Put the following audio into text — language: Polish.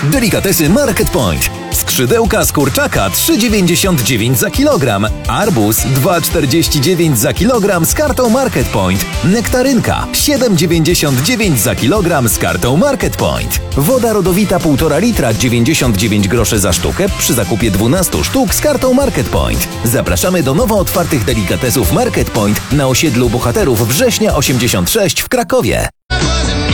Delikatesy Market Point. Skrzydełka z kurczaka 3,99 za kilogram. Arbuz 2,49 za kilogram z kartą Market Point. Nektarynka 7,99 za kilogram z kartą Market Point. Woda rodowita 1,5 litra 99 groszy za sztukę przy zakupie 12 sztuk z kartą Market Point. Zapraszamy do nowo otwartych delikatesów Market Point na osiedlu Bohaterów Września 86 w Krakowie.